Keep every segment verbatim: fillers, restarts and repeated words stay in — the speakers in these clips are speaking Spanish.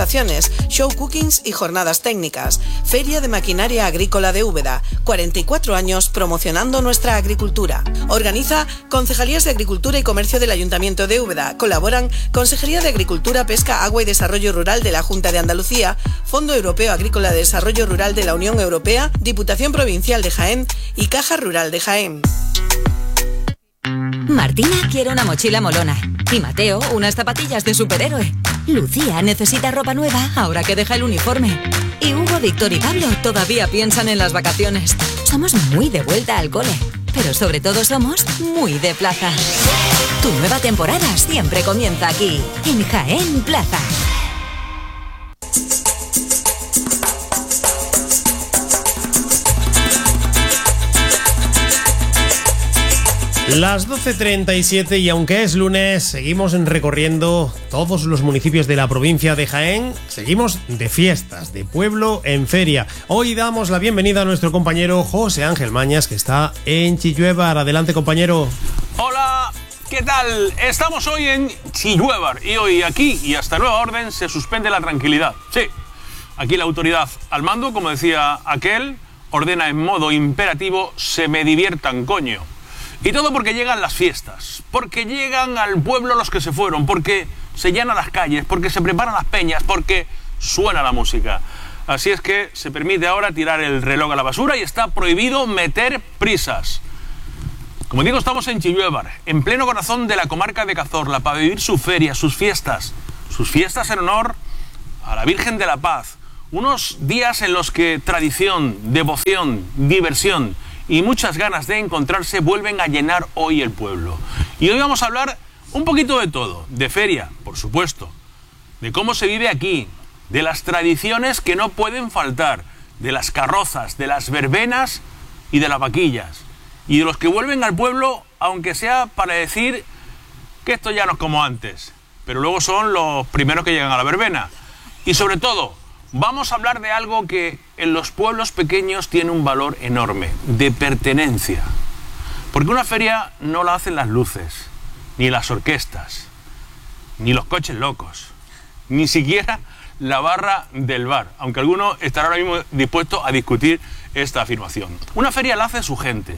degustaciones, show cookings y jornadas técnicas. Feria de Maquinaria Agrícola de Úbeda. cuarenta y cuatro años promocionando nuestra agricultura. Organiza Concejalías de Agricultura y Comercio del Ayuntamiento de Úbeda. Colaboran Consejería de Agricultura, Pesca, Agua y Desarrollo Rural de la Junta de Andalucía, Fondo Europeo Agrícola de Desarrollo Rural de la Unión Europea, Diputación Provincial de Jaén y Caja Rural de Jaén. Martina quiere una mochila molona y Mateo unas zapatillas de superhéroe. Lucía necesita ropa nueva ahora que deja el uniforme. Y Hugo, Víctor y Pablo todavía piensan en las vacaciones. Somos muy de vuelta al cole, pero sobre todo somos muy de plaza. Tu nueva temporada siempre comienza aquí, en Jaén Plaza. Las doce treinta y siete y aunque es lunes, seguimos recorriendo todos los municipios de la provincia de Jaén. Seguimos de fiestas, de pueblo en feria. Hoy damos la bienvenida a nuestro compañero José Ángel Mañas, que está en Chilluévar. Adelante, compañero. Hola, ¿qué tal? Estamos hoy en Chilluévar y hoy aquí y hasta nueva orden se suspende la tranquilidad. Sí, aquí la autoridad al mando, como decía aquel, ordena en modo imperativo: se me diviertan, coño. Y todo porque llegan las fiestas, porque llegan al pueblo los que se fueron, porque se llenan las calles, porque se preparan las peñas, porque suena la música. Así es que se permite ahora tirar el reloj a la basura y está prohibido meter prisas. Como digo, estamos en Chilluévar, en pleno corazón de la comarca de Cazorla, para vivir su feria, sus fiestas, sus fiestas en honor a la Virgen de la Paz. Unos días en los que tradición, devoción, diversión y muchas ganas de encontrarse vuelven a llenar hoy el pueblo. Y hoy vamos a hablar un poquito de todo, de feria, por supuesto, de cómo se vive aquí, de las tradiciones que no pueden faltar, de las carrozas, de las verbenas y de las vaquillas, y de los que vuelven al pueblo, aunque sea para decir que esto ya no es como antes, pero luego son los primeros que llegan a la verbena. Y sobre todo, vamos a hablar de algo que en los pueblos pequeños tiene un valor enorme, de pertenencia. Porque una feria no la hacen las luces, ni las orquestas, ni los coches locos, ni siquiera la barra del bar, aunque alguno estará ahora mismo dispuesto a discutir esta afirmación. Una feria la hace su gente.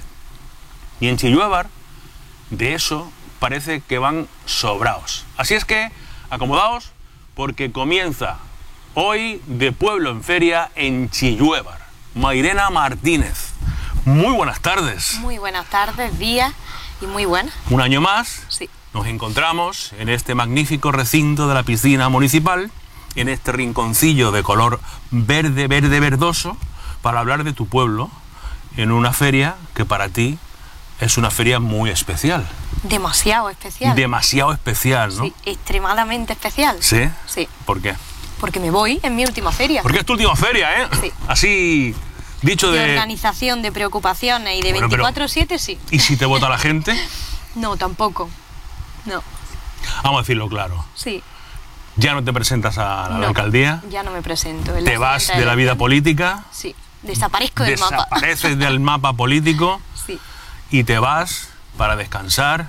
Y en Chilluévar, de eso parece que van sobraos. Así es que, acomodaos, porque comienza hoy de pueblo en feria en Chilluévar. Mairena Martínez, muy buenas tardes. Muy buenas tardes, días y muy buenas. Un año más, sí. Nos encontramos en este magnífico recinto de la piscina municipal, en este rinconcillo de color verde, verde, verdoso, para hablar de tu pueblo, en una feria que para ti es una feria muy especial. Demasiado especial. Demasiado especial, ¿no? Sí, extremadamente especial. ¿Sí? Sí. ¿Por qué? Porque me voy en mi última feria. Porque es tu última feria, ¿eh? Sí. Así, dicho de... De organización, de preocupaciones y de bueno, veinticuatro siete, sí. ¿Y si te vota la gente? No, tampoco. No. Vamos a decirlo claro. Sí. ¿Ya no te presentas a la no, alcaldía? Ya no me presento. ¿Te vas de la vida política? Sí. Desaparezco del mapa. Desapareces del mapa político. Sí. Y te vas para descansar,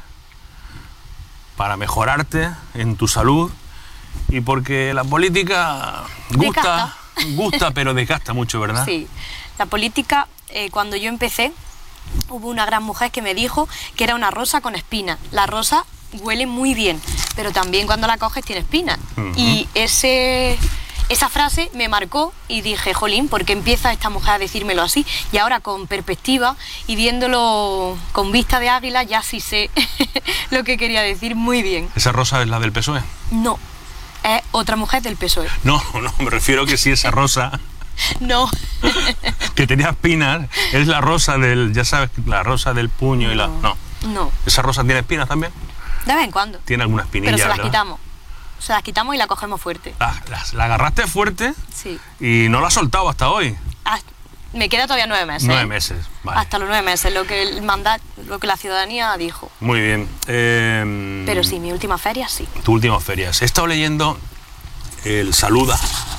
para mejorarte en tu salud. Y porque la política gusta, gusta pero desgasta mucho, ¿verdad? Sí, la política, eh, cuando yo empecé, hubo una gran mujer que me dijo que era una rosa con espinas. La rosa huele muy bien, pero también cuando la coges tiene espinas. Uh-huh. Y ese, esa frase me marcó y dije, jolín, ¿por qué empieza esta mujer a decírmelo así? Y ahora con perspectiva y viéndolo con vista de águila ya sí sé lo que quería decir muy bien. ¿Esa rosa es la del P S O E? No. Es otra mujer del P S O E. No, no, me refiero que si esa rosa... no. que tenía espinas, es la rosa del... Ya sabes, la rosa del puño no, y la... No. No. ¿Esa rosa tiene espinas también? De vez en cuando. Tiene alguna espinilla, pero se las ¿verdad? quitamos. Se las quitamos y la cogemos fuerte. Ah, la, la agarraste fuerte. Sí. Y no la has soltado hasta hoy. Hasta, me queda todavía nueve meses. Nueve meses, vale. Hasta los nueve meses, lo que el mandato, lo que la ciudadanía dijo. Muy bien. Eh, pero sí, mi última feria sí. Tu última feria. He estado leyendo el Saluda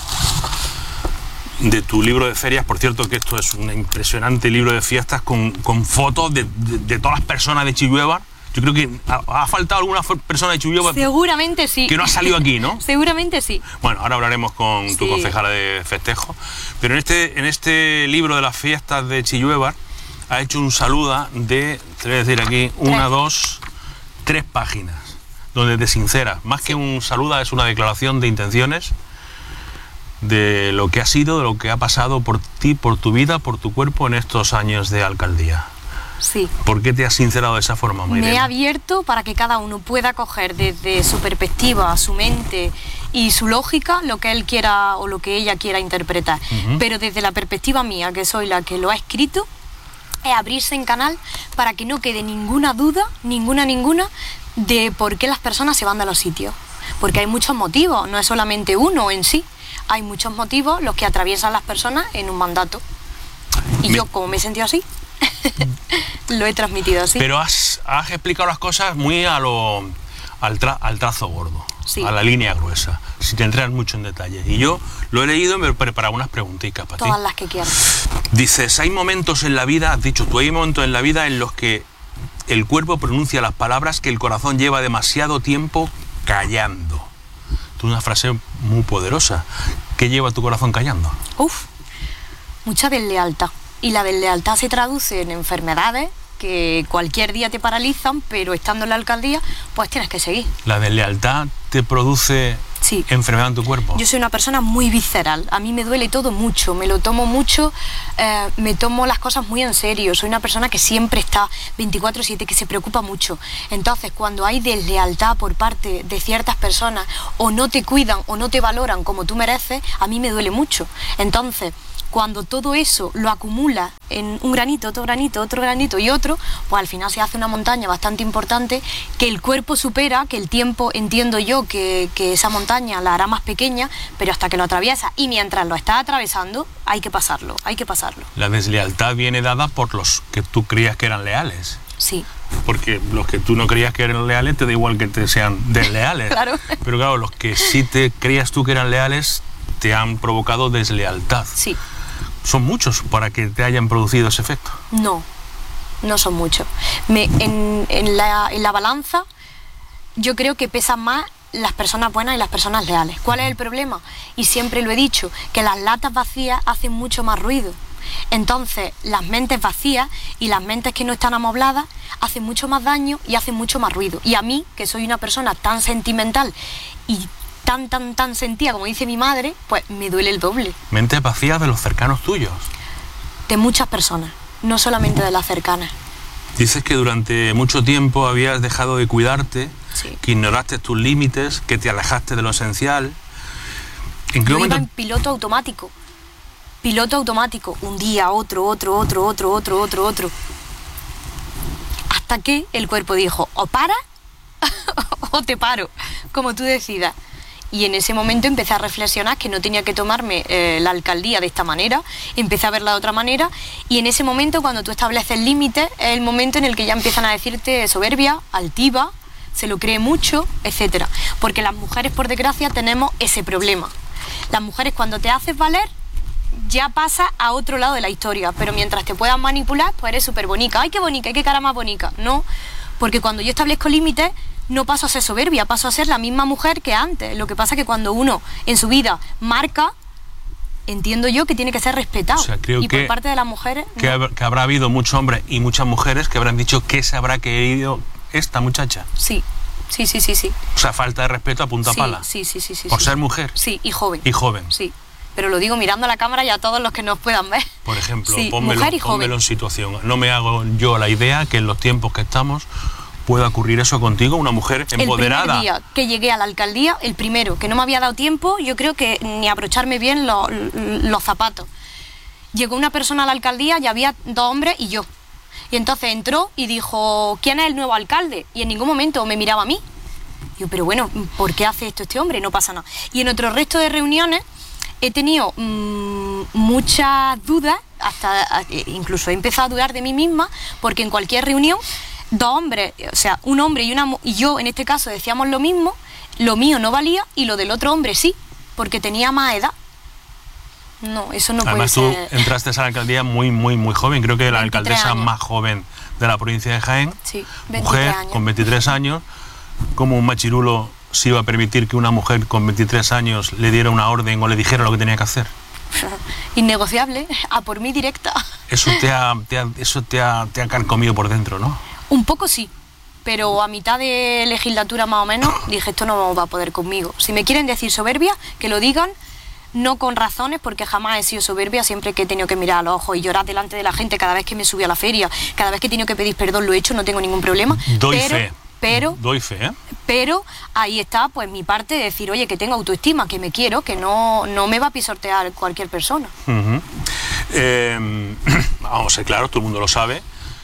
de tu libro de ferias. Por cierto, que esto es un impresionante libro de fiestas con, con fotos de, de, de todas las personas de Chilluévar, Yo creo que ha, ha faltado alguna persona de Chillueva. Seguramente sí. Que no ha salido aquí, ¿no? Seguramente sí. Bueno, ahora hablaremos con Sí. tu concejala de festejo. Pero en este, en este libro de las fiestas de Chillueva ha hecho un saluda de, te voy a decir aquí, una, dos, tres páginas, donde te sinceras. Más que un saluda, es una declaración de intenciones de lo que ha sido, de lo que ha pasado por ti, por tu vida, por tu cuerpo en estos años de alcaldía. Sí. ¿Por qué te has sincerado de esa forma, Mairene? Me he abierto para que cada uno pueda coger desde su perspectiva, su mente y su lógica lo que él quiera o lo que ella quiera interpretar. Ujú. Pero desde la perspectiva mía, que soy la que lo ha escrito, es abrirse en canal para que no quede ninguna duda, ninguna, ninguna, de por qué las personas se van de los sitios. Porque hay muchos motivos, no es solamente uno en sí. Hay muchos motivos los que atraviesan las personas en un mandato. Y Me- yo, como me he sentido así, lo he transmitido así. Pero has, has explicado las cosas muy a lo, al, tra- al trazo gordo, Sí. a la línea gruesa, si te entras mucho en detalle. Y yo lo he leído y me he preparado unas preguntitas para ti. Todas las que quieras. Dices, hay momentos en la vida, has dicho tú, hay momentos en la vida en los que el cuerpo pronuncia las palabras que el corazón lleva demasiado tiempo callando. Tú, una frase muy poderosa. ¿Qué lleva tu corazón callando? Uf, mucha deslealtad. Y la deslealtad se traduce en enfermedades que cualquier día te paralizan, pero estando en la alcaldía, pues tienes que seguir. ¿La deslealtad te produce Sí. enfermedad en tu cuerpo? Yo soy una persona muy visceral, a mí me duele todo mucho, me lo tomo mucho, eh, me tomo las cosas muy en serio, soy una persona que siempre está veinticuatro siete, que se preocupa mucho. Entonces, cuando hay deslealtad por parte de ciertas personas, o no te cuidan o no te valoran como tú mereces, a mí me duele mucho. Entonces, cuando todo eso lo acumula en un granito, otro granito, otro granito y otro, pues al final se hace una montaña bastante importante que el cuerpo supera, que el tiempo, entiendo yo, que, que esa montaña la hará más pequeña, pero hasta que lo atraviesa y mientras lo está atravesando, hay que pasarlo, hay que pasarlo. La deslealtad viene dada por los que tú creías que eran leales. Sí, Porque los que tú no creías que eran leales, te da igual que te sean desleales. Claro. Pero claro, los que sí te creías tú que eran leales, te han provocado deslealtad. sí. Son muchos para que te hayan producido ese efecto. No, no son muchos. Me, en, en, la, en la balanza yo creo que pesan más las personas buenas y las personas leales. ¿Cuál es el problema? Y siempre lo he dicho, que las latas vacías hacen mucho más ruido. Entonces, las mentes vacías y las mentes que no están amobladas hacen mucho más daño y hacen mucho más ruido. Y a mí, que soy una persona tan sentimental y tan, tan, tan sentida, como dice mi madre, pues me duele el doble. Mentes vacías de los cercanos tuyos. De muchas personas, no solamente de las cercanas. Dices que durante mucho tiempo habías dejado de cuidarte, Sí. que ignoraste tus límites, que te alejaste de lo esencial. ¿En qué Yo momento? iba en piloto automático. Piloto automático. Un día, otro, otro, otro, otro, otro, otro, otro. Hasta que el cuerpo dijo, o para o te paro, como tú decidas. Y en ese momento empecé a reflexionar que no tenía que tomarme eh, la alcaldía de esta manera, empecé a verla de otra manera, y en ese momento, cuando tú estableces límites, es el momento en el que ya empiezan a decirte soberbia, altiva, se lo cree mucho, etcétera. Porque las mujeres, por desgracia, tenemos ese problema. Las mujeres, cuando te haces valer, ya pasa a otro lado de la historia, pero mientras te puedan manipular, pues eres súper bonita. ¡Ay, qué bonita! ¡Qué cara más bonita! No, porque cuando yo establezco límites, no paso a ser soberbia, paso a ser la misma mujer que antes. Lo que pasa es que cuando uno en su vida marca, entiendo yo que tiene que ser respetado. O sea, creo y que- por parte de las mujeres, Que, no. hab- que habrá habido muchos hombres y muchas mujeres que habrán dicho que se habrá querido esta muchacha. Sí, sí, sí, sí, sí. O sea, falta de respeto a punta Sí, pala. sí, sí, sí, sí. Por sí. ser mujer. Sí, y joven. Y joven. Sí, pero lo digo mirando a la cámara y a todos los que nos puedan ver. Por ejemplo, Sí, pónmelo, mujer y joven. pónmelo en situación. No me hago yo la idea que en los tiempos que estamos pueda ocurrir eso contigo, una mujer empoderada. El primer día que llegué a la alcaldía, el primero, que no me había dado tiempo, yo creo que ni abrocharme bien los, los zapatos. Llegó una persona a la alcaldía y había dos hombres y yo. Y entonces entró y dijo, ¿quién es el nuevo alcalde? Y en ningún momento me miraba a mí. Yo, pero bueno, ¿por qué hace esto este hombre? No pasa nada. Y en otro resto de reuniones he tenido mmm, muchas dudas, hasta incluso he empezado a dudar de mí misma, porque en cualquier reunión, dos hombres, o sea, un hombre y, una, y yo en este caso decíamos lo mismo, lo mío no valía y lo del otro hombre sí, porque tenía más edad. No, eso no Además, puede tú ser. entraste a la alcaldía muy, muy, muy joven. Creo que la veintitrés alcaldesa años. más joven de la provincia de Jaén. Sí, veintitrés mujer años. con veintitrés años. ¿Cómo un machirulo se iba a permitir que una mujer con veintitrés años le diera una orden o le dijera lo que tenía que hacer? Innegociable, a por mí directa. Eso te ha, te ha, eso te ha, te ha carcomido por dentro, ¿no? Un poco sí, pero a mitad de legislatura más o menos dije, esto no va a poder conmigo. Si me quieren decir soberbia, que lo digan, no con razones, porque jamás he sido soberbia, siempre que he tenido que mirar a los ojos y llorar delante de la gente cada vez que me subí a la feria, cada vez que he tenido que pedir perdón lo he hecho, no tengo ningún problema. Doy pero, fe. Pero, Doy fe, ¿eh? pero ahí está pues mi parte de decir, oye, que tengo autoestima, que me quiero, que no, no me va a pisotear cualquier persona. Uh-huh. eh, vamos a ser claros, todo el mundo lo sabe.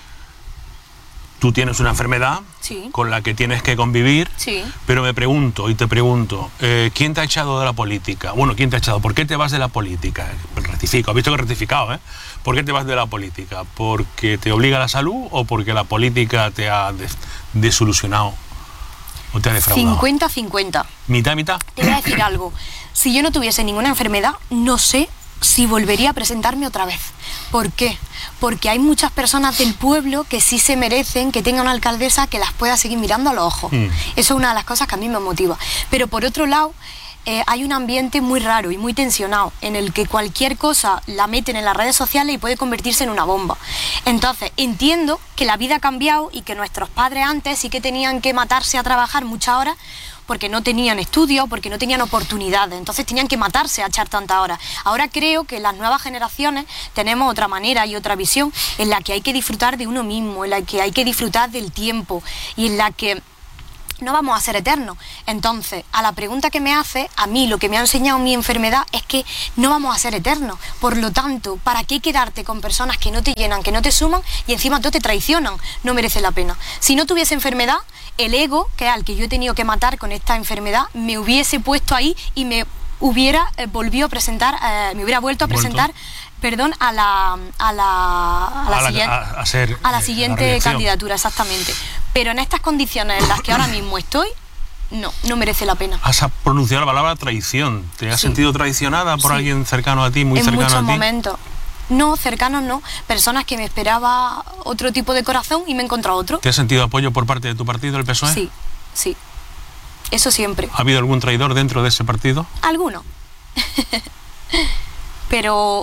Tú tienes una enfermedad Sí. con la que tienes que convivir, Sí. pero me pregunto y te pregunto, eh, ¿quién te ha echado de la política? Bueno, ¿quién te ha echado? ¿Por qué te vas de la política? Rectifico, has visto que he rectificado, ¿eh? ¿Por qué te vas de la política? ¿Porque te obliga a la salud o porque la política te ha des- desilusionado o te ha defraudado? cincuenta cincuenta. ¿Mitad, mitad? Te voy a decir algo. Si yo no tuviese ninguna enfermedad, no sé si volvería a presentarme otra vez. ¿Por qué? Porque hay muchas personas del pueblo que sí se merecen que tenga una alcaldesa que las pueda seguir mirando a los ojos. Mm. Eso es una de las cosas que a mí me motiva. Pero por otro lado, eh, hay un ambiente muy raro y muy tensionado en el que cualquier cosa la meten en las redes sociales y puede convertirse en una bomba. Entonces, entiendo que la vida ha cambiado y que nuestros padres antes sí que tenían que matarse a trabajar muchas horas porque no tenían estudios, porque no tenían oportunidades, entonces tenían que matarse a echar tantas horas. Ahora creo que las nuevas generaciones tenemos otra manera y otra visión en la que hay que disfrutar de uno mismo, en la que hay que disfrutar del tiempo y en la que no vamos a ser eternos. Entonces, a la pregunta que me hace, a mí lo que me ha enseñado mi enfermedad es que no vamos a ser eternos. Por lo tanto, ¿para qué quedarte con personas que no te llenan, que no te suman y encima tú te traicionan? No merece la pena. Si no tuviese enfermedad, el ego, que es al que yo he tenido que matar con esta enfermedad, me hubiese puesto ahí y me hubiera eh, volvido a presentar, eh, me hubiera vuelto a Vuelto. presentar, perdón, a la, a la, a la A la- siguiente, a- a ser, a la eh, siguiente la reelección. candidatura, exactamente. Pero en estas condiciones en las que ahora mismo estoy, no, no merece la pena. Has pronunciado la palabra traición. ¿Te has Sí. sentido traicionada por Sí. alguien cercano a ti, muy En cercano muchos a ti? momentos. No, cercanos no. Personas que me esperaba otro tipo de corazón y me he encontrado otro. ¿Te has sentido apoyo por parte de tu partido, el P S O E? Sí, sí. Eso siempre. ¿Ha habido algún traidor dentro de ese partido? Alguno. Pero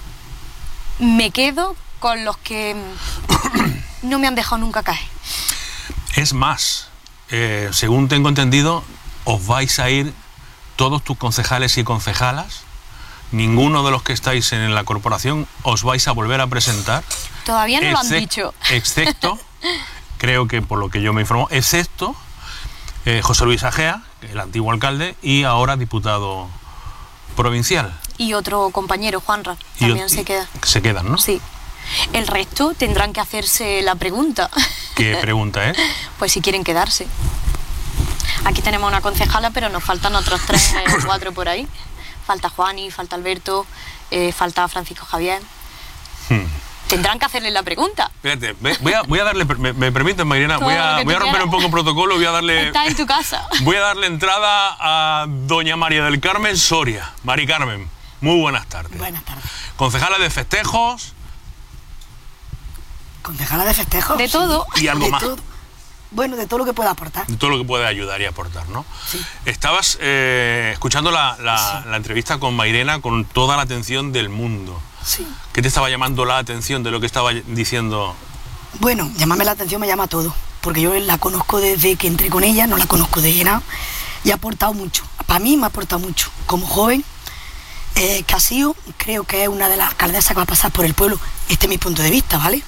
me quedo con los que no me han dejado nunca caer. Es más, eh, según tengo entendido, os vais a ir todos tus concejales y concejalas. Ninguno de los que estáis en la corporación os vais a volver a presentar. Todavía no lo han Excep- dicho. Excepto, creo que por lo que yo me informo, excepto eh, José Luis Agea, el antiguo alcalde y ahora diputado provincial. Y otro compañero, Juanra, Y también ot- se queda. Se quedan, ¿no? Sí. El resto tendrán que hacerse la pregunta. ¿Qué pregunta es? Pues si quieren quedarse. Aquí tenemos una concejala, pero nos faltan otros tres o cuatro por ahí. Falta Juani, falta Alberto, eh, falta Francisco Javier. Hmm. Tendrán que hacerle la pregunta. Espérate, ve- voy a, voy a darle, me, me permites, Mairena, Todo voy lo a, que voy a tú romper quieras. un poco el protocolo, voy a darle, Está en tu casa. voy a darle entrada a doña María del Carmen Soria. Mari Carmen, muy buenas tardes. Buenas tardes. Concejala de festejos Concejala de festejos. De todo. y algo De más. todo. Bueno, de todo lo que pueda aportar. De todo lo que puede ayudar y aportar, ¿no? Sí. Estabas eh, escuchando la, la- la entrevista con Mairena con toda la atención del mundo. Sí. ¿Qué te estaba llamando la atención de lo que estaba diciendo? Bueno, llamarme la atención me llama todo, porque yo la conozco desde que entré con ella, no la conozco de nada, y ha aportado mucho. Para mí me ha aportado mucho. Como joven, eh, que ha sido, creo que es una de las alcaldesas que va a pasar por el pueblo, este es mi punto de vista, ¿vale?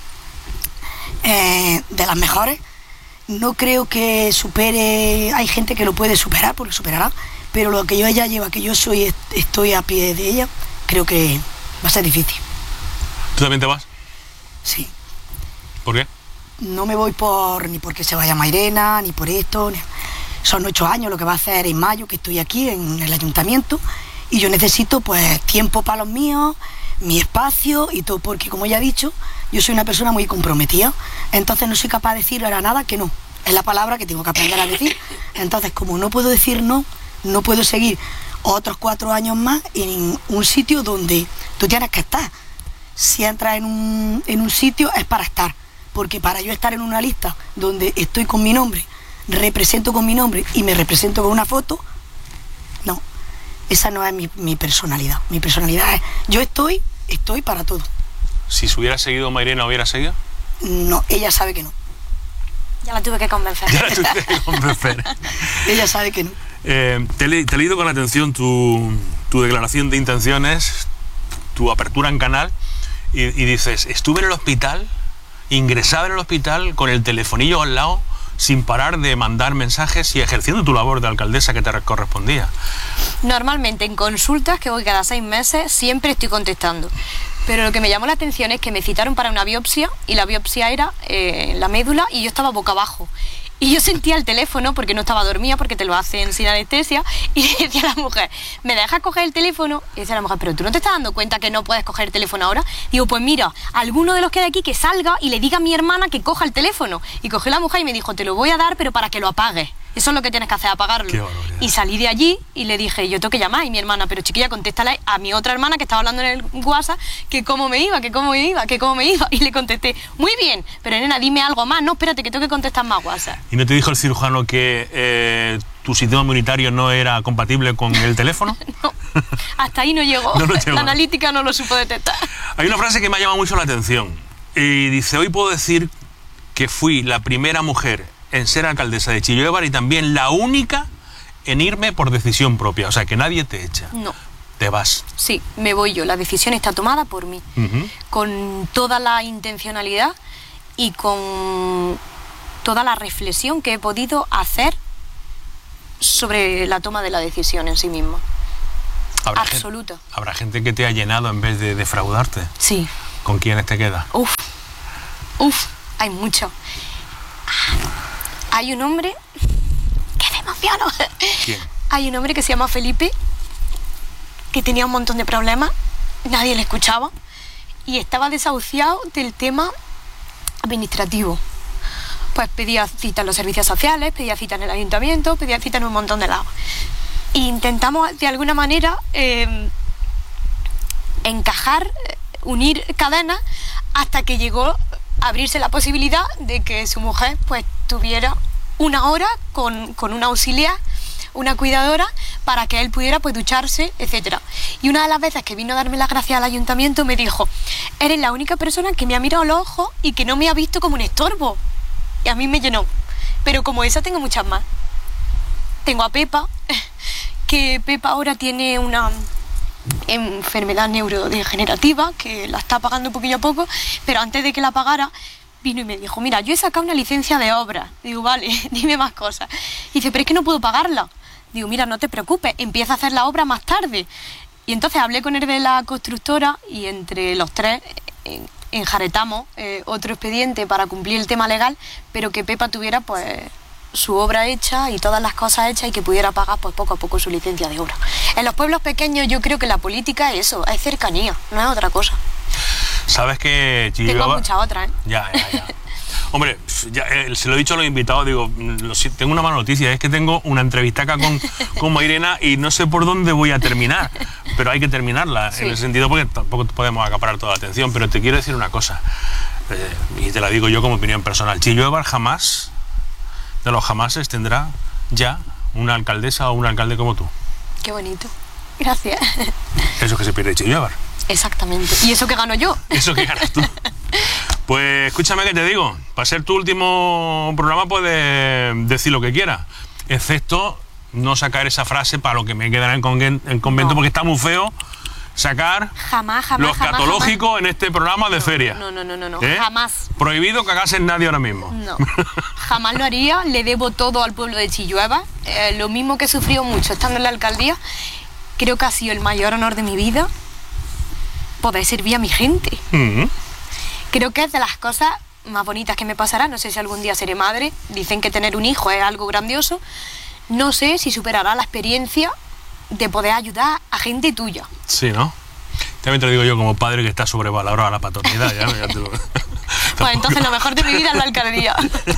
Eh, de las mejores. No creo que supere, hay gente que lo puede superar, porque lo superará, pero lo que yo ella lleva, que yo soy, est- estoy a pie de ella, creo que va a ser difícil. ¿Tú también te vas? Sí. ¿Por qué? No me voy por ni porque se vaya Mairena, ni por esto. ni- Son ocho años lo que va a hacer en mayo que estoy aquí en el ayuntamiento y yo necesito pues tiempo para los míos, mi espacio y todo, porque como ya he dicho, yo soy una persona muy comprometida, entonces no soy capaz de decir ahora nada que no. Es la palabra que tengo que aprender a decir. Entonces, como no puedo decir no, no puedo seguir otros cuatro años más en un sitio donde tú tienes que estar. Si entras en un, en un sitio es para estar. porque para yo estar en una lista donde estoy con mi nombre, represento con mi nombre y me represento con una foto, no, esa no es mi, mi personalidad. Mi personalidad es, yo estoy, estoy para todo. Si se hubiera seguido Mairena, ¿hubiera seguido? No, ella sabe que no. Ya la tuve que convencer. Ya la tuve que convencer. Ella sabe que no. Eh, te, le, te he leído con atención tu, tu declaración de intenciones, tu apertura en canal, y, y dices, estuve en el hospital, ingresaba en el hospital con el telefonillo al lado, sin parar de mandar mensajes y ejerciendo tu labor de alcaldesa que te correspondía. Normalmente en consultas, que voy cada seis meses, siempre estoy contestando. Pero lo que me llamó la atención es que me citaron para una biopsia y la biopsia era eh, la médula y yo estaba boca abajo. Y yo sentía el teléfono porque no estaba dormida, porque te lo hacen sin anestesia, y le decía a la mujer, ¿me dejas coger el teléfono? Y decía la mujer, ¿pero tú no te estás dando cuenta que no puedes coger el teléfono ahora? Digo, pues mira, alguno de los que hay aquí que salga y le diga a mi hermana que coja el teléfono. Y cogió la mujer y me dijo, te lo voy a dar, pero para que lo apagues. Eso es lo que tienes que hacer, apagarlo. Y salí de allí y le dije, yo tengo que llamar. Y mi hermana, pero chiquilla, contéstale a mi otra hermana que estaba hablando en el WhatsApp que cómo me iba, que cómo me iba, que cómo me iba. Y le contesté, muy bien, pero nena, dime algo más. No, espérate, que tengo que contestar más WhatsApp. ¿Y no te dijo el cirujano que eh, tu sistema inmunitario no era compatible con el teléfono? No, hasta ahí no llegó. No, no llegó. La analítica no lo supo detectar. Hay una frase que me ha llamado mucho la atención. Y dice, hoy puedo decir que fui la primera mujer en ser alcaldesa de Chillobar y también la única en irme por decisión propia. O sea, que nadie te echa. No. Te vas. Sí, me voy yo. La decisión está tomada por mí. Uh-huh. Con toda la intencionalidad y con toda la reflexión que he podido hacer sobre la toma de la decisión en sí misma. ¿Habrá Absoluta. Gente, ¿Habrá gente que te ha llenado en vez de defraudarte? Sí. ¿Con quiénes te quedas? Uf, uf, hay mucho. Hay un hombre que me emociono. ¿Quién? Hay un hombre que se llama Felipe, que tenía un montón de problemas, nadie le escuchaba y estaba desahuciado del tema administrativo. Pues pedía cita en los servicios sociales, pedía cita en el ayuntamiento, pedía cita en un montón de lados. E intentamos de alguna manera eh, encajar, unir cadenas hasta que llegó a abrirse la posibilidad de que su mujer pues tuviera una hora con, con una auxiliar, una cuidadora, para que él pudiera pues ducharse, etcétera. Y una de las veces que vino a darme las gracias al ayuntamiento me dijo, eres la única persona que me ha mirado a los ojos y que no me ha visto como un estorbo. Y a mí me llenó. Pero como esa tengo muchas más. Tengo a Pepa, que Pepa ahora tiene una enfermedad neurodegenerativa que la está pagando poquillo a poco, pero antes de que la pagara vino y me dijo, mira, yo he sacado una licencia de obra. Digo, vale, dime más cosas. Y dice, pero es que no puedo pagarla. Digo, mira, no te preocupes, empieza a hacer la obra más tarde. Y entonces hablé con él de la constructora y entre los tres eh, enjaretamos eh, otro expediente para cumplir el tema legal, pero que Pepa tuviera pues su obra hecha y todas las cosas hechas y que pudiera pagar pues poco a poco su licencia de obra. En los pueblos pequeños yo creo que la política es eso, es cercanía, no es otra cosa. Sabes que Chillobar... Tengo muchas otras, ¿eh? Ya, ya, ya. Hombre, ya, eh, se lo he dicho a los invitados, digo, lo, tengo una mala noticia, es que tengo una entrevista acá con, con Mairena y no sé por dónde voy a terminar, pero hay que terminarla, sí. En el sentido porque tampoco podemos acaparar toda la atención, pero te quiero decir una cosa, eh, y te la digo yo como opinión personal, Chillobar jamás, de los jamases, tendrá ya una alcaldesa o un alcalde como tú. Qué bonito, gracias. Eso que se pierde Chillobar. Exactamente, y eso que gano yo. Eso que ganas tú. Pues escúchame que te digo, para ser tu último programa puedes decir lo que quieras, excepto no sacar esa frase para lo que me queda en el convento, no. Porque está muy feo sacar jamás, jamás, lo escatológico jamás. En este programa de no, feria. No, no, no, no, no. ¿Eh? Jamás. Prohibido cagarse en nadie ahora mismo. No, jamás lo haría, le debo todo al pueblo de Chillobar, eh, lo mismo que he sufrido mucho estando en la alcaldía, creo que ha sido el mayor honor de mi vida poder servir a mi gente. Uh-huh. Creo que es de las cosas más bonitas que me pasará. No sé si algún día seré madre. Dicen que tener un hijo es algo grandioso. No sé si superará la experiencia de poder ayudar a gente tuya. Sí, ¿no? También te lo digo yo como padre que está sobrevalorada la paternidad. ¿Ya? Ya te lo... Pues entonces lo mejor de mi vida es la alcaldía.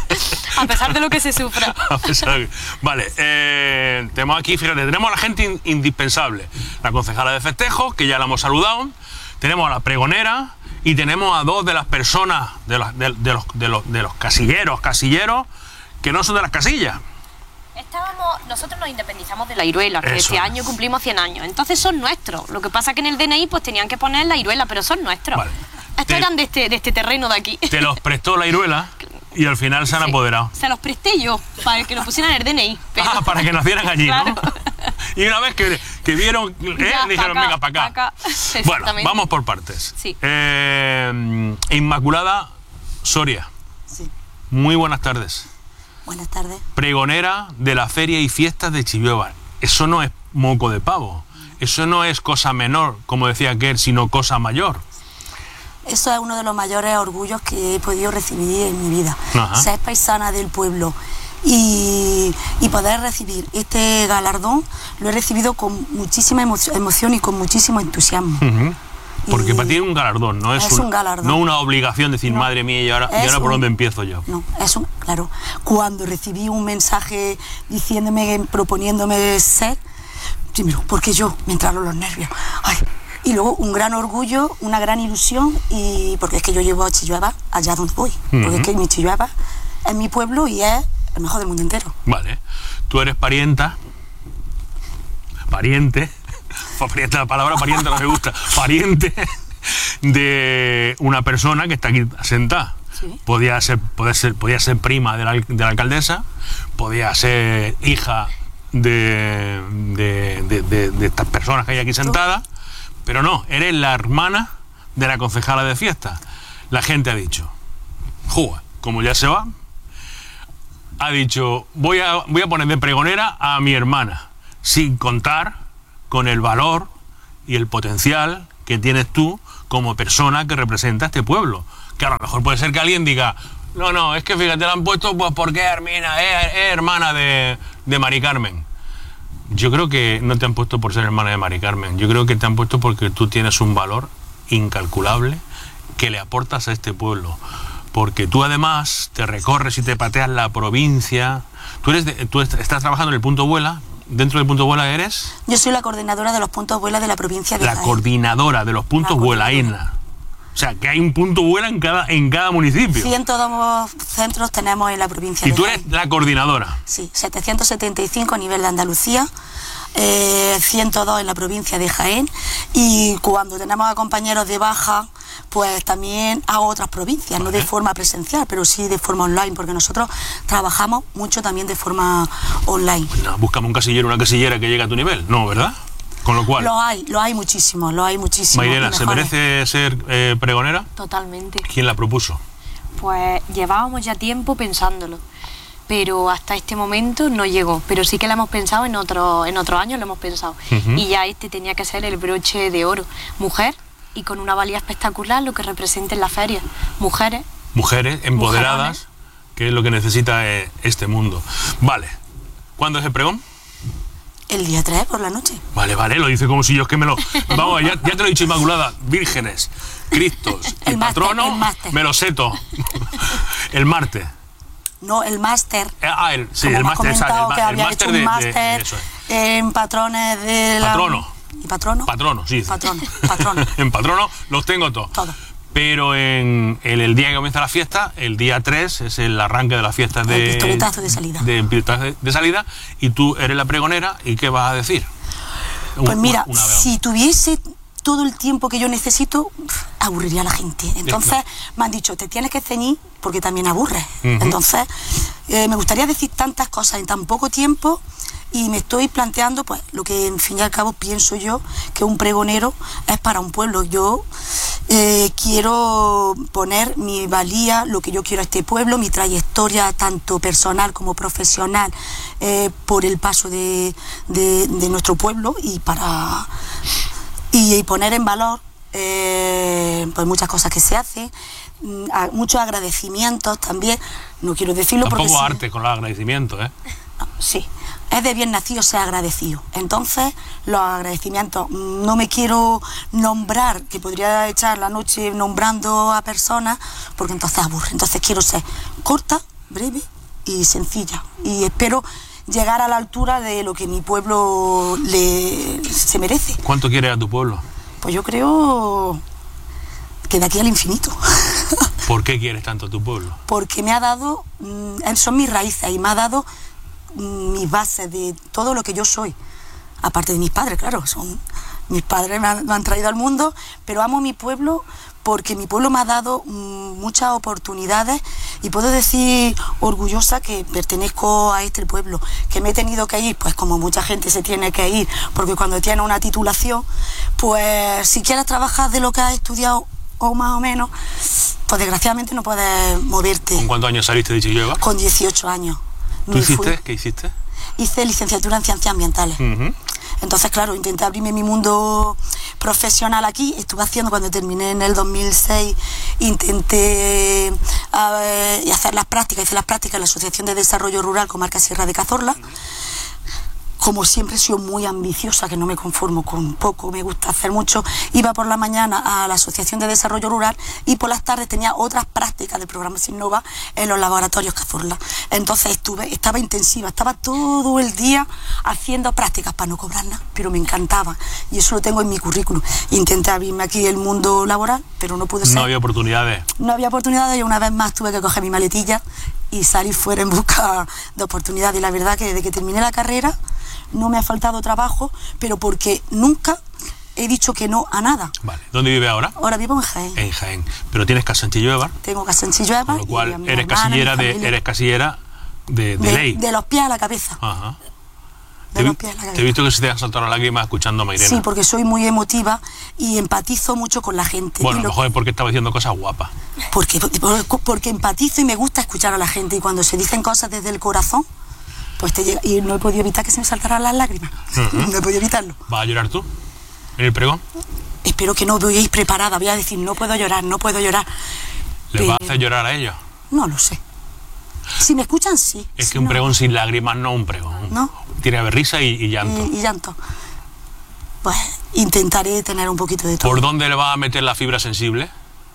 A pesar de lo que se sufra. A pesar de... Vale, eh, tenemos aquí, fíjate, tenemos a la gente in indispensable. La concejala de festejos, que ya la hemos saludado. Tenemos a la pregonera, Y tenemos a dos de las personas, de los, de, de los, de los, de los casilleros, casilleros, que no son de las casillas. Estábamos, nosotros nos independizamos de la Iruela, que Eso este es. año cumplimos cien años. Entonces son nuestros. Lo que pasa es que en el D N I pues tenían que poner la Iruela, pero son nuestros. Vale. Estos Te- eran de este, de este terreno de aquí. Te los prestó la Iruela y al final se han Sí. apoderado. Se los presté yo, para que lo pusieran en el D N I. Pero... Ah, para que nacieran allí, Claro. ¿no? Y una vez que, que vieron, eh, Ya, dijeron, pa' acá, venga, para acá. pa' acá. Bueno, Exactamente. vamos por partes. Sí. Eh, Inmaculada Soria, Sí. muy buenas tardes. Buenas tardes. Pregonera de la Feria y Fiestas de Chillueva. Eso no es moco de pavo. Eso no es cosa menor, como decía aquel, sino cosa mayor. Eso es uno de los mayores orgullos que he podido recibir en mi vida. Ajá. Ser paisana del pueblo y, y poder recibir este galardón lo he recibido con muchísima emo- emoción y con muchísimo entusiasmo. Ujú. Porque Y- para ti es un galardón, no es, Es un galardón. no una obligación decir, No. madre mía, ¿y ahora, ¿y Es ahora por un- dónde empiezo yo? No, es un, claro, cuando recibí un mensaje diciéndome, proponiéndome ser, primero, porque yo me entraron los nervios. Ay, y luego un gran orgullo, una gran ilusión, y porque es que yo llevo a Chillueva allá donde voy. Porque Ujú. es que mi Chillueva es mi pueblo y es el mejor del mundo entero. Vale. Tú eres parienta. Pariente. Pariente, la palabra pariente no me gusta. Pariente de una persona que está aquí sentada. Sí. Podía ser, podía ser, podía ser prima de la, al- de la alcaldesa, podía ser hija de, de, de- de- de estas personas que hay aquí sentadas, pero no, eres la hermana de la concejala de fiesta. La gente ha dicho, juga, como ya se va, ha dicho, voy a, voy a poner de pregonera a mi hermana, sin contar con el valor y el potencial que tienes tú como persona que representa a este pueblo. Que a lo mejor puede ser que alguien diga, no, no, es que fíjate, la han puesto pues porque es Hermina, es, es hermana de, de Mari Carmen. Yo creo que no te han puesto por ser hermana de Mari Carmen, yo creo que te han puesto porque tú tienes un valor incalculable que le aportas a este pueblo. Porque tú además te recorres y te pateas la provincia. Tú, eres de- tú est- estás trabajando en el Punto Vuela. Dentro del Punto Vuela eres Yo soy la coordinadora de los puntos vuela de la provincia de la Jaén. coordinadora de los puntos La Vuela, coordinadora. Aina. O sea, que hay un punto Vuela en cada, en cada municipio. ciento dos centros tenemos en la provincia Y de tú Jaén. eres la coordinadora. Sí, setecientos setenta y cinco a nivel de Andalucía, eh, ciento dos en la provincia de Jaén, y cuando tenemos a compañeros de baja, pues también a otras provincias, no de Vale. forma presencial, pero sí de forma online, porque nosotros trabajamos mucho también de forma online. No, búscame un casillero, una casillera que llegue a tu nivel. No, ¿verdad? Con lo cual, Lo hay, lo hay muchísimo, lo hay muchísimo. Mairena, y ¿se mejores. merece ser eh, pregonera? Totalmente. ¿Quién la propuso? Pues llevábamos ya tiempo pensándolo, pero hasta este momento no llegó. Pero sí que lo hemos pensado en otro, en otros años, lo hemos pensado. Ujú. Y ya este tenía que ser el broche de oro. Mujer y con una valía espectacular, lo que representa en la feria. Mujeres. Mujeres empoderadas, Mujerones. que es lo que necesita eh, este mundo. Vale. ¿Cuándo es el pregón? El día tres por la noche. Vale, vale, lo dice como si yo es que me lo... Vamos, ya, ya te lo he dicho, Inmaculada. Vírgenes, Cristos, el, El máster, patrono, el máster. me lo seto. El martes. No, el máster. Eh, Ah, el, sí, Como el me has máster, exacto, comentado el, ma- que el había máster hecho de, un de- máster eso es. en patrones de la... Patrono. ¿Y patrono? Patrono, sí. dice. Patrono, patrono. En patrono los tengo todos. Todo. Pero en el, el día que comienza la fiesta, el día tres es el arranque de las fiestas de... El pistoletazo de salida. De pistoletazo de, de salida, y tú eres la pregonera, ¿y qué vas a decir? Pues Un- mira, una vez. si tuviese todo el tiempo que yo necesito, pf, aburriría a la gente. Entonces me han dicho, te tienes que ceñir porque también aburres. Ujú. Entonces eh, me gustaría decir tantas cosas en tan poco tiempo, y me estoy planteando pues lo que en fin y al cabo pienso yo que un pregonero es para un pueblo. Yo eh, quiero poner mi valía, lo que yo quiero a este pueblo, mi trayectoria tanto personal como profesional, eh, por el paso de, de- de nuestro pueblo, y para y, y poner en valor eh, pues muchas cosas que se hacen, mm, a- muchos agradecimientos también. No quiero decirlo porque Tampoco sí- arte con los agradecimientos, ¿eh? no, sí, es de bien nacido ser agradecido. Entonces, los agradecimientos, mm, no me quiero nombrar, que podría echar la noche nombrando a personas, porque entonces aburre. Entonces quiero ser corta, breve y sencilla. Y espero llegar a la altura de lo que mi pueblo le, se merece. ¿Cuánto quieres a tu pueblo? Pues yo creo que de aquí al infinito. ¿Por qué quieres tanto tu pueblo? Porque me ha dado, mmm, son mis raíces y me ha dado mmm, mis bases de todo lo que yo soy. Aparte de mis padres, claro, son mis padres me han, me han traído al mundo, pero amo mi pueblo porque mi pueblo me ha dado mmm, muchas oportunidades y puedo decir orgullosa que pertenezco a este pueblo, que me he tenido que ir, pues como mucha gente se tiene que ir, porque cuando tienes una titulación, pues si quieres trabajar de lo que has estudiado o más o menos, pues desgraciadamente no puedes moverte. ¿Con cuántos años saliste de Chillueva? Con dieciocho años. ¿Tú hiciste? ¿Qué hiciste? Hice licenciatura en Ciencias Ambientales. Uh-huh. Entonces, claro, intenté abrirme mi mundo profesional aquí. Estuve haciendo, cuando terminé en el dos mil seis, intenté uh, hacer las prácticas, hice las prácticas en la Asociación de Desarrollo Rural Comarca Sierra de Cazorla. Uh-huh. Como siempre he sido muy ambiciosa, que no me conformo con poco, me gusta hacer mucho, iba por la mañana a la Asociación de Desarrollo Rural y por las tardes tenía otras prácticas del programa Sinnova en los laboratorios Cazorla. Entonces estuve, estaba intensiva, estaba todo el día haciendo prácticas para no cobrar nada, pero me encantaba y eso lo tengo en mi currículum. Intenté abrirme aquí el mundo laboral, pero no pude ser. No había oportunidades. No había oportunidades y una vez más tuve que coger mi maletilla y salir fuera en busca de oportunidades. Y la verdad que desde que terminé la carrera no me ha faltado trabajo, pero porque nunca he dicho que no a nada. Vale. ¿Dónde vive ahora? Ahora vivo en Jaén. En Jaén. Pero tienes casa en Chillueva. Tengo casa en Chillueva. Con lo cual eres hermana, casillera de eres casillera de, de, de ley. De los pies a la cabeza. Ajá. De te, los pies a la cabeza. Te he visto que se te han saltado las lágrimas escuchando a Mairena. Sí, porque soy muy emotiva y empatizo mucho con la gente. Bueno, y a lo mejor es porque estaba diciendo cosas guapas. Porque, porque empatizo y me gusta escuchar a la gente. Y cuando se dicen cosas desde el corazón, pues te llega. Y no he podido evitar que se me saltaran las lágrimas. Uh-huh. No he podido evitarlo. ¿Vas a llorar tú en el pregón? Espero que no, voy a ir preparada. Voy a decir, no puedo llorar, no puedo llorar. ¿Le pero... vas a hacer llorar a ellos? No lo sé. Si me escuchan, sí. Es si que un no... pregón sin lágrimas no es un pregón. ¿No? Tiene que haber risa y, y llanto. Y, y llanto. Pues intentaré tener un poquito de todo. ¿Por dónde le vas a meter la fibra sensible?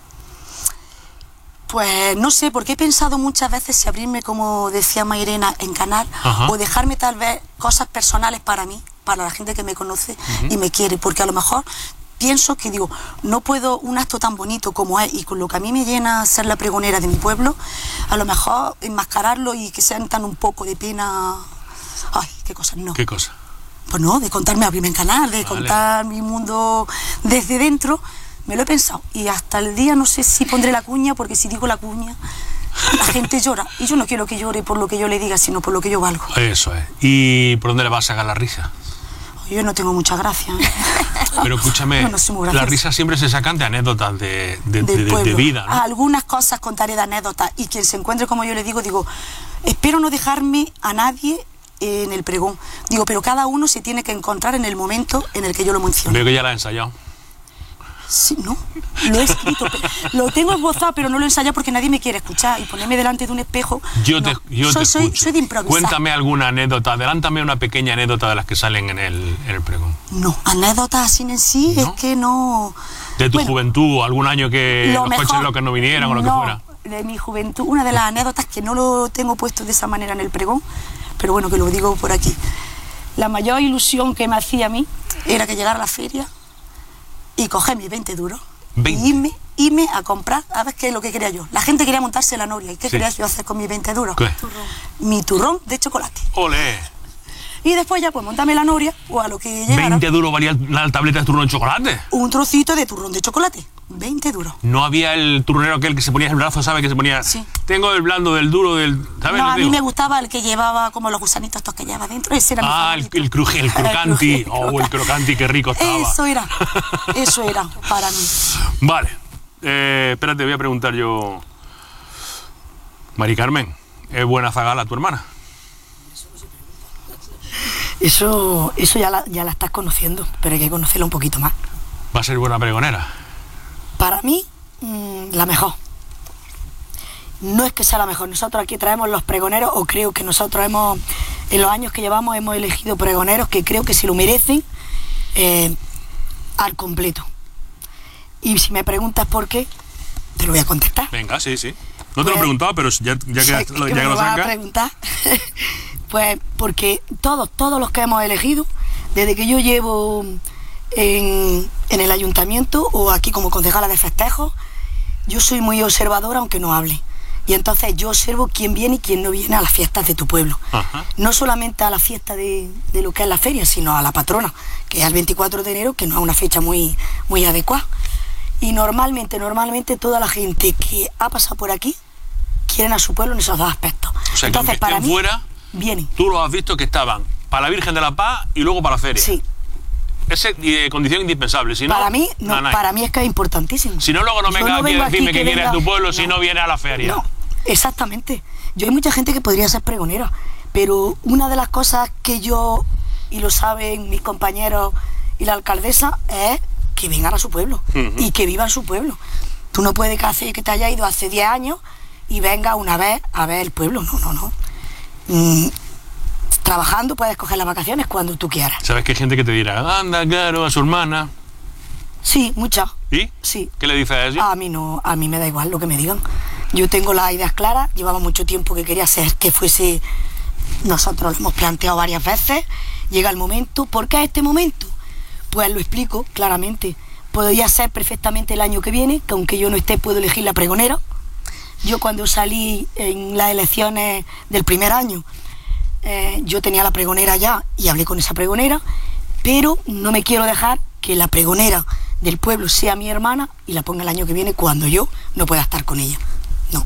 Pues no sé, porque he pensado muchas veces si abrirme, como decía Mairena, en canal, ajá, o dejarme tal vez cosas personales para mí, para la gente que me conoce uh-huh. y me quiere, porque a lo mejor pienso que digo, no puedo un acto tan bonito como es y con lo que a mí me llena ser la pregonera de mi pueblo, a lo mejor enmascararlo y que sientan un poco de pena. Ay, qué cosas, no. ¿Qué cosa? Pues no, de contarme, abrirme en canal, de vale. contar mi mundo desde dentro. Me lo he pensado y hasta el día no sé si pondré la cuña, porque si digo la cuña la gente llora y yo no quiero que llore por lo que yo le diga, sino por lo que yo valgo. Eso es. ¿Y por dónde le vas a sacar la risa? Yo no tengo mucha gracia, ¿eh? Pero escúchame, no, no las risas siempre se sacan de anécdotas de, de, de, de, de vida, ¿no? Algunas cosas contaré de anécdotas y quien se encuentre, como yo le digo, digo, espero no dejarme a nadie en el pregón. Digo, pero cada uno se tiene que encontrar en el momento en el que yo lo menciono. Veo que ya la has ensayado. Sí, no, lo he escrito, lo tengo esbozado, pero no lo he ensayado porque nadie me quiere escuchar y ponerme delante de un espejo. Yo te, no. yo soy, te soy, escucho. soy de improvisar. Cuéntame alguna anécdota, adelántame una pequeña anécdota de las que salen en el, en el pregón. No, anécdotas así en sí, ¿no? Es que no. De tu bueno, juventud, algún año que los mejor, coches locos no vinieran o lo no, que fuera. De mi juventud, una de las anécdotas que no lo tengo puesto de esa manera en el pregón, pero bueno, que lo digo por aquí. La mayor ilusión que me hacía a mí era que llegara a la feria y coger mis veinte duros. veinte. Y irme, irme a comprar, a ver qué es lo que quería yo. La gente quería montarse la noria. ¿Y qué sí. quería yo hacer con mis veinte duros? ¿Qué? Turrón. Mi turrón de chocolate. ¡Olé! Y después ya pues montarme la noria o a lo que llegara. ¿veinte duros valía la tableta de turrón de chocolate? Un trocito de turrón de chocolate. veinte duros. No había el turnero aquel que se ponía el brazo, ¿sabe? Que se ponía... Sí. Tengo el blando, del duro, del... ¿sabes? No, a mí me gustaba el que llevaba como los gusanitos estos que lleva dentro. Ese era ah, mi el, el, cruj, el crocanti. el oh, el crocanti, qué rico estaba. Eso era. Eso era para mí. Vale. Eh, espérate, voy a preguntar yo... Mari Carmen, ¿es buena zagala tu hermana? Eso, eso ya, la, ya la estás conociendo, pero hay que conocerla un poquito más. ¿Va a ser buena pregonera? Para mí, mmm, la mejor. No es que sea la mejor, nosotros aquí traemos los pregoneros, o creo que nosotros hemos, en los años que llevamos, hemos elegido pregoneros que creo que se lo merecen eh, al completo. Y si me preguntas por qué, te lo voy a contestar. Venga, sí, sí. No te pues, lo he preguntado, pero ya, ya que, que, ya que que lo vas sacas. a preguntar. Pues porque todos, todos los que hemos elegido, desde que yo llevo en, en el ayuntamiento o aquí como concejala de festejos, yo soy muy observadora aunque no hable. Y entonces yo observo quién viene y quién no viene a las fiestas de tu pueblo. Ajá. No solamente a la fiesta de, de lo que es la feria, sino a la patrona, que es el veinticuatro de enero, que no es una fecha muy, muy adecuada. Y normalmente, normalmente toda la gente que ha pasado por aquí quieren a su pueblo en esos dos aspectos. O sea, entonces, que para mí, fuera, vienen. Tú lo has visto que estaban para la Virgen de la Paz y luego para la feria. Sí. Esa es eh, condición indispensable. Si no, para mí, no, nanay. para mí es que es importantísimo. Si no, luego no venga no aquí a decirme que, que quieres tu pueblo no, si no viene a la feria. No, exactamente. Yo hay mucha gente que podría ser pregonera, pero una de las cosas que yo, y lo saben mis compañeros y la alcaldesa, es que vengan a su pueblo uh-huh. y que vivan su pueblo. Tú no puedes que, hace, que te haya ido hace diez años y venga una vez a ver el pueblo. No, no, no. Mm, trabajando puedes coger las vacaciones cuando tú quieras. ¿Sabes que hay gente que te dirá, anda, claro, a su hermana? Sí, mucha. ¿Y? Sí. ¿Qué le dices a ella? A mí no, a mí me da igual lo que me digan. Yo tengo las ideas claras, llevaba mucho tiempo que quería hacer que fuese, nosotros lo hemos planteado varias veces, llega el momento. ¿Por qué este momento? Pues lo explico claramente. Podría ser perfectamente el año que viene, que aunque yo no esté puedo elegir la pregonera. Yo cuando salí en las elecciones del primer año, eh, yo tenía la pregonera ya y hablé con esa pregonera, pero no me quiero dejar que la pregonera del pueblo sea mi hermana y la ponga el año que viene cuando yo no pueda estar con ella. No.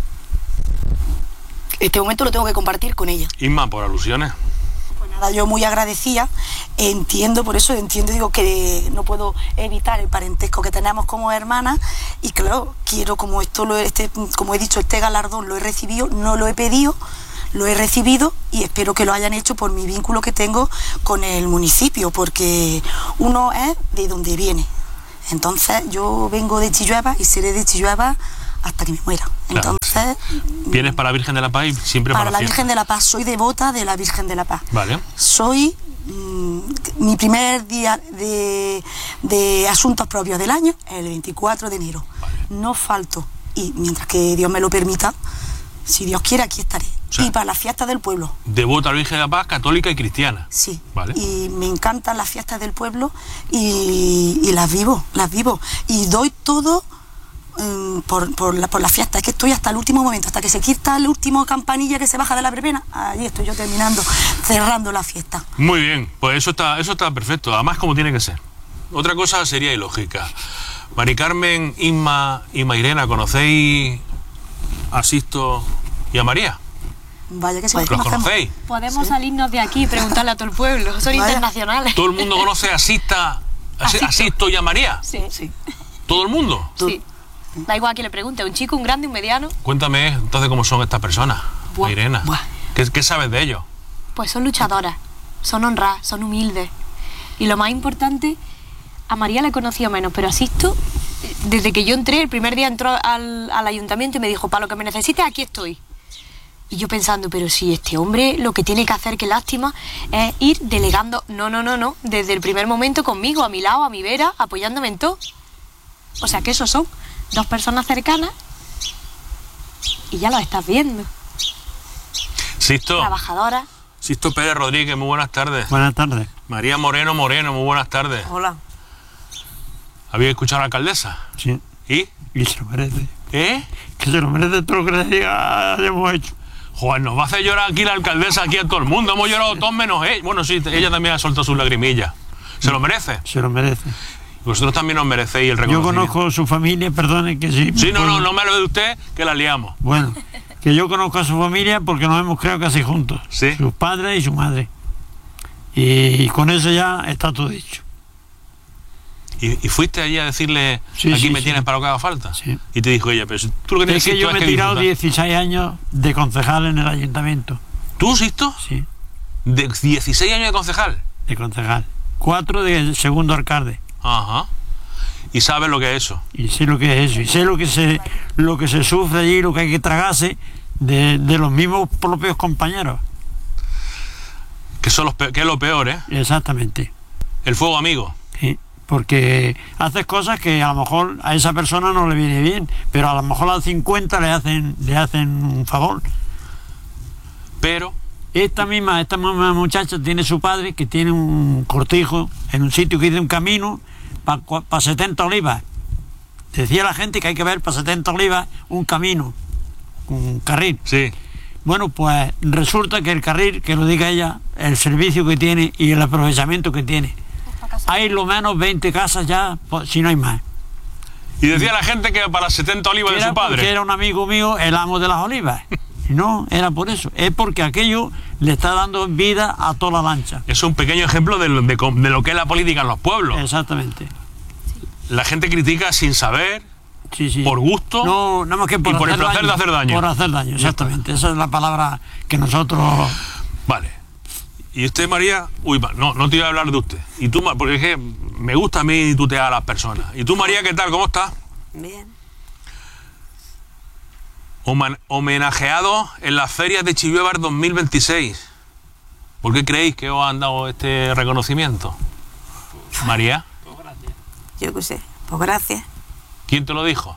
Este momento lo tengo que compartir con ella. Inma, por alusiones. Pues nada, yo muy agradecida, entiendo, por eso entiendo, digo que no puedo evitar el parentesco que tenemos como hermanas y claro, quiero como esto lo este, como he dicho, este galardón lo he recibido, no lo he pedido, lo he recibido y espero que lo hayan hecho por mi vínculo que tengo con el municipio, porque uno es de donde viene. Entonces yo vengo de Chillueva y seré de Chillueva hasta que me muera. Claro, entonces sí. ¿Vienes para la Virgen de la Paz y siempre para, para la fiesta? Virgen de la Paz, soy devota de la Virgen de la Paz. Vale. Soy mmm, mi primer día de, de asuntos propios del año, el veinticuatro de enero. Vale. No falto y mientras que Dios me lo permita, si Dios quiere, aquí estaré. O sea, y para las fiestas del pueblo. Devota a la Virgen de la Paz, católica y cristiana. Sí. Vale. Y me encantan las fiestas del pueblo y, y las vivo, las vivo. Y doy todo um, por, por, la, por las fiestas. Es que estoy hasta el último momento, hasta que se quita la última campanilla que se baja de la verbena. Allí estoy yo terminando, cerrando la fiesta. Muy bien, pues eso está, eso está perfecto. Además, como tiene que ser. Otra cosa sería ilógica. Mari Carmen, Inma y Mairena, ¿conocéis a Sisto y a María? Vaya que sí. ¿Los conocéis? Podemos ¿Sí? salirnos de aquí y preguntarle a todo el pueblo. Son Vaya. internacionales. ¿Todo el mundo conoce a Sista, a, Asisto. a Sisto y a María? Sí. sí. ¿Todo el mundo? Sí. Da igual a quien le pregunte, un chico, un grande, un mediano. Cuéntame entonces cómo son estas personas, Buah. Irena. Buah. ¿Qué, ¿Qué sabes de ellos? Pues son luchadoras, son honradas, son humildes. Y lo más importante, a María la he conocido menos, pero a Sisto, desde que yo entré, el primer día entró al, al ayuntamiento y me dijo, para lo que me necesites, aquí estoy. Y yo pensando, pero si este hombre lo que tiene que hacer, qué lástima, es ir delegando, no, no, no, no, desde el primer momento conmigo, a mi lado, a mi vera, apoyándome en todo. O sea que esos son dos personas cercanas y ya lo estás viendo. Sisto. Trabajadoras. Sisto Pérez Rodríguez, muy buenas tardes. Buenas tardes. María Moreno Moreno, muy buenas tardes. Hola. ¿Habéis escuchado a la alcaldesa? Sí. ¿Y? Y se lo merece. ¿Eh? Que se lo merece todo lo que le hayamos hecho. Joder, nos va a hacer llorar aquí la alcaldesa, aquí a todo el mundo. Hemos llorado todos menos ella. Bueno, sí, ella también ha soltado sus lagrimillas. ¿Se lo merece? Se lo merece. Vosotros también os merecéis el reconocimiento. Yo conozco a su familia, perdone que sí. Sí, no, puedo... no, no me lo de usted, que la liamos. Bueno, que yo conozco a su familia porque nos hemos criado casi juntos. Sí. Sus padres y su madre. Y, y con eso ya está todo dicho. ¿Y, y fuiste allí a decirle, sí, aquí sí, me sí. tienes para lo que haga falta? Sí. Y te dijo ella, pero si tú lo que tienes es que yo es me he que tirado disfrutar. dieciséis años de concejal en el ayuntamiento. ¿Tú, Sisto? Sí. ¿De dieciséis años de concejal? De concejal. Cuatro de segundo alcalde. Ajá. ¿Y sabes lo que es eso? Y sé lo que es eso. Y sé lo que se, lo que se sufre allí, lo que hay que tragarse de, de los mismos propios compañeros. Que, son los pe- que es lo peor, ¿eh? Exactamente. El fuego amigo. Sí. Porque haces cosas que a lo mejor a esa persona no le viene bien, pero a lo mejor a los cincuenta le hacen, le hacen un favor. Pero Esta misma, esta misma muchacha tiene su padre que tiene un cortijo en un sitio que dice un camino para pa setenta olivas. Decía la gente que hay que ver para setenta olivas un camino, un carril. Sí. Bueno, pues resulta que el carril, que lo diga ella, el servicio que tiene y el aprovechamiento que tiene. Hay lo menos veinte casas ya, si no hay más. Y decía la gente que para las setenta olivas de su padre. Porque era un amigo mío, el amo de las olivas. No, era por eso. Es porque aquello le está dando vida a toda la lancha. Es un pequeño ejemplo de lo, de, de lo que es la política en los pueblos. Exactamente. La gente critica sin saber, sí, sí. por gusto, no, no más que por y por el placer daño, de hacer daño. Por hacer daño, exactamente. Esa es la palabra que nosotros... Vale. Y usted, María... Uy, no, no te iba a hablar de usted. Y tú, porque es que me gusta a mí tutear a las personas. ¿Y tú, María, qué tal? ¿Cómo estás? Bien. Homenajeado en las ferias de Chilluevar dos mil veintiséis. ¿Por qué creéis que os han dado este reconocimiento? María. Yo qué sé, pues gracias. ¿Quién te lo dijo?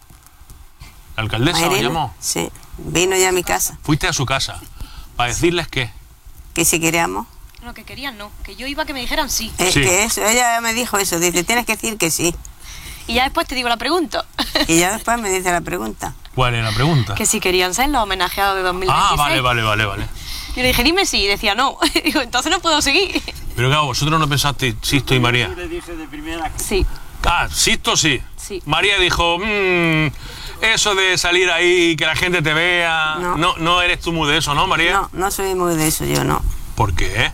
¿La alcaldesa os llamó? Sí, vino ya a mi casa. ¿Fuiste a su casa para decirles qué? Que si queríamos. No, que querían no, que yo iba a que me dijeran sí. Eh, sí. Que eso, ella me dijo eso, dice, tienes que decir que sí. Y ya después te digo la pregunta. Y ya después me dice la pregunta. ¿Cuál es la pregunta? Que si querían ser los homenajeados de dos mil veintiséis. Ah, vale, vale, vale, vale. Yo le dije, dime sí, y decía no. Digo, entonces no puedo seguir. Pero claro, vosotros no pensasteis, Sisto y María. Yo le dije de primera que... Sí. Ah, Sisto sí. Sí. María dijo, mmm, eso de salir ahí y que la gente te vea. No. no. No eres tú muy de eso, ¿no, María? No, no soy muy de eso, yo no. ¿Por qué?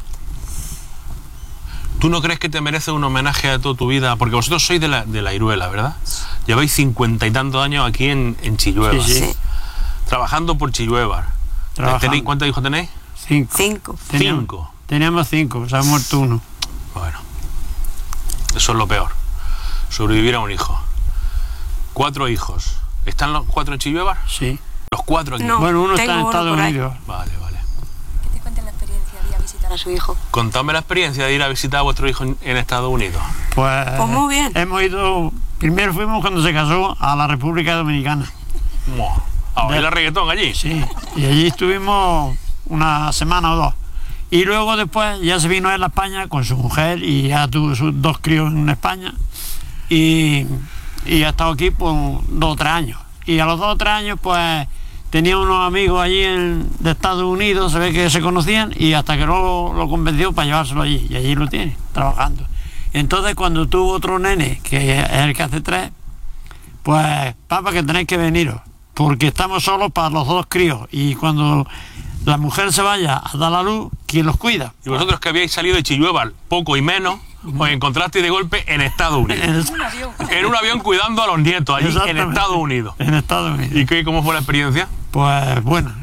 ¿Tú no crees que te mereces un homenaje a toda tu vida? Porque vosotros sois de la, de la Iruela, ¿verdad? Lleváis cincuenta y tantos años aquí en, en Chilluevar. Sí, sí. Trabajando por Chilluevar. Trabajando. ¿Cuántos hijos tenéis? Cinco. Cinco. Teníamos, Cinco. Teníamos cinco, se ha muerto uno. Bueno, eso es lo peor. Sobrevivir a un hijo. Cuatro hijos. ¿Están los cuatro en Chilluevar? Sí. Los cuatro aquí. No. Bueno, uno tengo está en uno Estados por ahí. Unidos. Vale, vale. Que te cuenten la experiencia de ir a visitar a su hijo. Contadme la experiencia de ir a visitar a vuestro hijo en, en Estados Unidos. Pues, Pues muy bien. Hemos ido, primero fuimos cuando se casó a la República Dominicana. Buah. ¿A bailar De- reggaetón allí? Sí, y allí estuvimos una semana o dos. Y luego después ya se vino él a España con su mujer y ya tuvo sus dos críos en España. Y, y ha estado aquí por dos o tres años. Y a los dos o tres años pues tenía unos amigos allí en, de Estados Unidos, se ve que se conocían, y hasta que luego lo convenció para llevárselo allí. Y allí lo tiene, trabajando. Entonces cuando tuvo otro nene, que es el que hace tres, pues papá, que tenéis que veniros, porque estamos solos para los dos críos, y cuando la mujer se vaya a dar la luz, ¿quién los cuida? Y vosotros que habíais salido de Chilluevar poco y menos, os encontrasteis de golpe en Estados Unidos. En un avión cuidando a los nietos allí en Exactamente. Estados Unidos. En Estados Unidos. ¿Y qué, cómo fue la experiencia? Pues buena.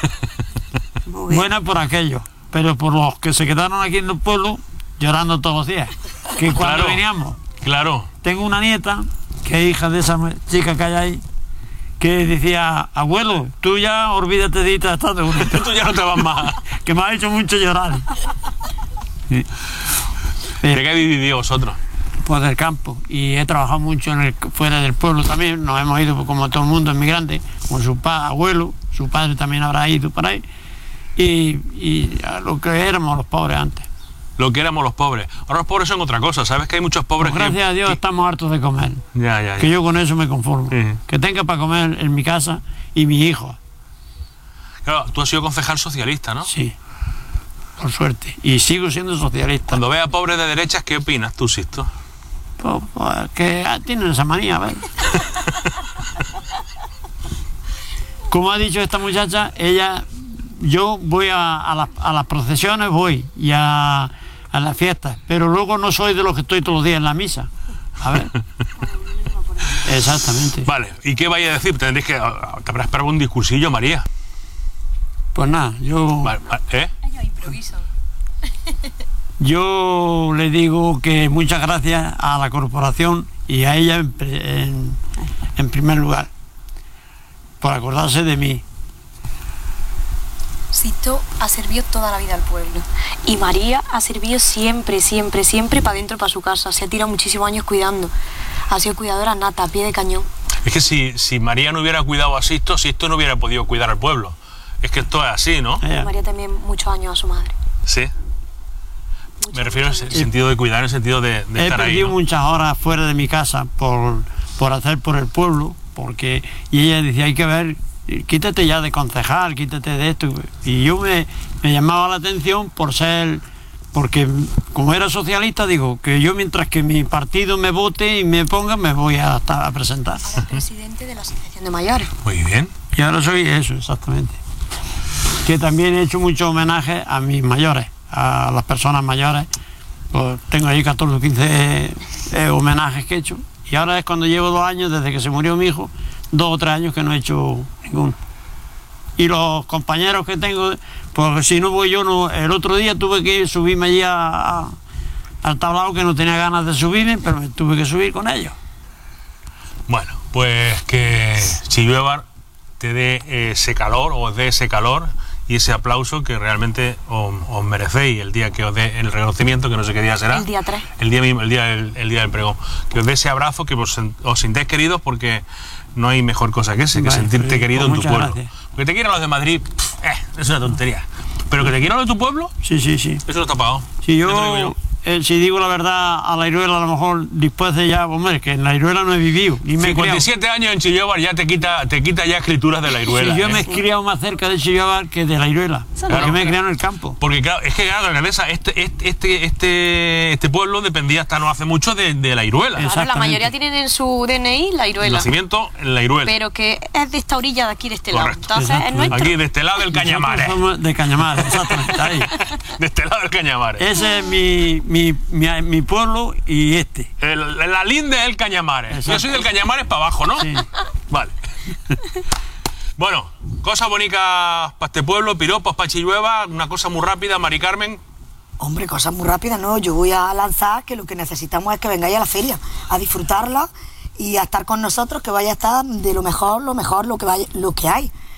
Muy bien. Buena por aquello, pero por los que se quedaron aquí en el pueblo llorando todos los días. Que cuando Claro. veníamos, Claro. tengo una nieta, que es hija de esa chica que hay ahí, que decía, abuelo, tú ya olvídate de irte a Estados Unidos. Tú ya no te vas más. Que me ha hecho mucho llorar. Sí. ¿De qué habéis vivido vosotros? Pues del campo, y he trabajado mucho en el, fuera del pueblo también. Nos hemos ido como todo el mundo inmigrante, con su pa, abuelo, su padre también habrá ido por ahí, y, y a lo que éramos los pobres antes. Lo que éramos los pobres. Ahora los pobres son otra cosa. ¿Sabes que hay muchos pobres Pues que... gracias a Dios que- estamos hartos de comer, Ya, ya, ya. que yo con eso me conformo. Sí. Que tenga para comer en mi casa y mi hijo, Claro, tú has sido concejal socialista, ¿no? sí, por suerte, y sigo siendo socialista. Cuando ves a pobres de derechas, ¿qué opinas tú, Sisto? Pues, pues, que ah, tienen esa manía, ¿ves? Como ha dicho esta muchacha, ella, yo voy a, a, las, a las procesiones, voy, y a, a las fiestas, pero luego no soy de los que estoy todos los días en la misa. A ver. Exactamente. Vale, ¿y qué vaya a decir? Tendréis que... Te habrás esperado un discursillo, María. Pues nada, yo, Vale, vale, ¿eh? Ellos improvisan. yo le digo que muchas gracias a la corporación y a ella en, pri- en, en primer lugar, por acordarse de mí. Sisto ha servido toda la vida al pueblo. Y María ha servido siempre, siempre, siempre para dentro, para su casa. Se ha tirado muchísimos años cuidando. Ha sido cuidadora nata, a pie de cañón. Es que si, si María no hubiera cuidado a Sisto, Sisto no hubiera podido cuidar al pueblo. Es que esto es así, ¿no? Eh, María también muchos años a su madre. Sí. Muchos, Me refiero en muchos el sentido de cuidar, en el sentido de, de He estar ahí, perdido ¿no? muchas horas fuera de mi casa por, por hacer por el pueblo, porque y ella decía, hay que ver, quítate ya de concejal, quítate de esto. Y yo me, me llamaba la atención por ser, porque como era socialista, digo, que yo mientras que mi partido me vote y me ponga, me voy a, a presentar. Ahora presidente de la Asociación de Mayores. Muy bien. Y ahora soy eso, exactamente. Que también he hecho mucho homenaje a mis mayores, a las personas mayores. Pues tengo ahí catorce o quince eh, homenajes que he hecho. Y ahora es cuando llevo dos años, desde que se murió mi hijo, dos o tres años que no he hecho ninguno. Y los compañeros que tengo, pues si no voy yo, no, el otro día tuve que subirme allí a, a, al tablado, que no tenía ganas de subirme, pero me tuve que subir con ellos. Bueno, pues que Chilluevar te dé ese calor, o os dé ese calor y ese aplauso que realmente os, os merecéis el día que os dé el reconocimiento, que no sé qué día será. El día tres. El día mismo, el día del, el día del pregón. Que os dé ese abrazo, que os, os sintáis queridos, porque no hay mejor cosa que ese, que Vale, sentirte pues, querido pues en tu muchas pueblo. gracias. Que te quieran los de Madrid, pff, eh, es una tontería. Pero que te quieran los de tu pueblo, Sí, sí, sí. eso no está pagado. Si Ya te lo yo, digo yo. eh, si digo la verdad, a la Iruela a lo mejor después de ya, hombre, que en la Iruela no he vivido, ni me he criado. cincuenta y siete años en Chilluevar ya te quita, te quita ya escrituras de la Iruela. Si yo ¿eh? me he criado más cerca de Chilluevar que de la Iruela, porque Claro. me he criado en el campo. Porque claro, es que claro, alcaldesa, este, este, este, este, este pueblo dependía hasta no hace mucho de, de la Iruela. Claro, la Exactamente. mayoría tienen en su D N I la El Iruela. nacimiento en la Iruela. Pero que es de esta orilla de aquí, de este Correcto. lado. Entonces es Exacto. nuestro. Aquí, de este lado del Cañamares. Nosotros somos de Cañamares, exactamente, ahí. De este lado del Cañamares. Ese es mi, mi, mi, mi pueblo y este. El- la linde es el Cañamares. Exacto. Yo soy del Cañamares para abajo, ¿no? Sí. Vale. Bueno, cosas bonitas para este pueblo, piropos para Chilluevar, una cosa muy rápida, Mari Carmen. Hombre, cosas muy rápidas, ¿no? Yo voy a lanzar que lo que necesitamos es que vengáis a la feria, a disfrutarla y a estar con nosotros, que vaya a estar de lo mejor, lo mejor, lo que vaya, lo que hay.